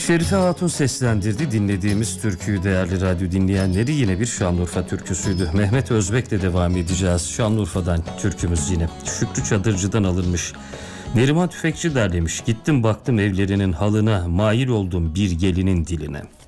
Şerife Hatun seslendirdi. Dinlediğimiz türküyü değerli radyo dinleyenleri yine bir Şanlıurfa türküsüydü. Mehmet Özbek'le devam edeceğiz. Şanlıurfa'dan türkümüz yine. Şükrü Çadırcı'dan alınmış. Neriman Tüfekçi derlemiş. Gittim baktım evlerinin halına, mail oldum bir gelinin diline.